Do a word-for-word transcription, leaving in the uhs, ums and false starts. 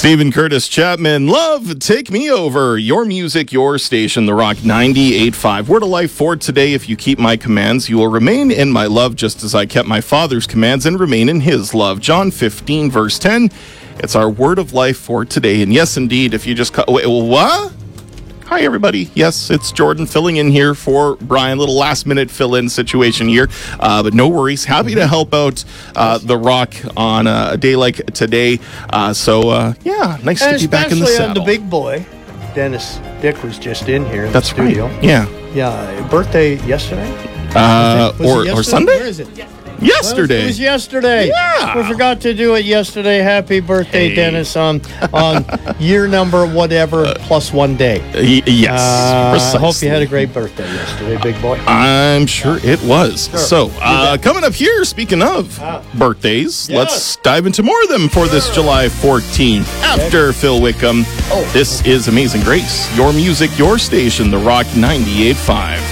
Stephen Curtis Chapman, love, take me over. Your music, your station, The Rock ninety-eight point five. Word of life for today: if you keep my commands, you will remain in my love, just as I kept my Father's commands and remain in his love. John fifteen, verse ten. It's our word of life for today. And yes, indeed, if you just... Cu- wait, what? Hi, everybody. Yes, it's Jordan filling in here for Brian. Little last-minute fill-in situation here. Uh, but no worries. Happy to help out uh, The Rock on uh, a day like today. Uh, so, uh, yeah, nice and to be back in the especially on saddle. the big boy. Dennis Dick was just in here in That's the studio. right. Yeah. Yeah, birthday yesterday? Uh, Was it or, yesterday? or Sunday? Where is it? Yesterday. Well, it was yesterday. Yeah. We forgot to do it yesterday. Happy birthday, Hey. Dennis, on on year number whatever plus one day. Y- yes. Uh, I precisely. hope you had a great birthday yesterday, big boy. I'm sure it was. Sure. So, uh, coming up here, speaking of Ah. birthdays, Yes. let's dive into more of them for this July fourteenth. After Phil Wickham, Oh. this is Amazing Grace. Your music, your station, The Rock ninety-eight point five.